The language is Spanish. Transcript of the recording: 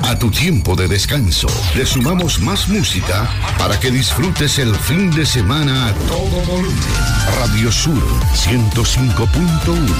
A tu tiempo de descanso, le sumamos más música para que disfrutes el fin de semana a todo volumen. Radio Sur 105.1